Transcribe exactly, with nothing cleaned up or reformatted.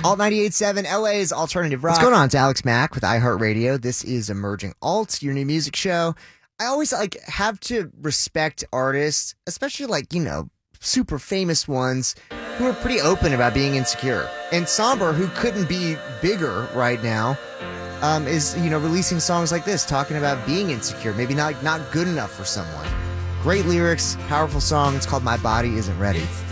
Alt ninety-eight point seven, L A's Alternative Rock. What's going on? It's Alex Mack with iHeartRadio. This is Emerging Alt, your new music show. I always like have to respect artists, especially like, you know, super famous ones who are pretty open about being insecure. And Somber, who couldn't be bigger right now, um, is, you know, releasing songs like this, talking about being insecure, maybe not, not good enough for someone. Great lyrics, powerful song. It's called My Body Isn't Ready.